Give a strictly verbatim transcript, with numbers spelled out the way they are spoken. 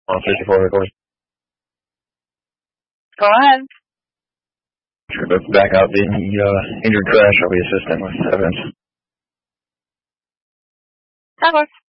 on fifty-four recording. Go ahead. Sure, let's back out the uh, injured crash. I'll be assisting with evidence. That works.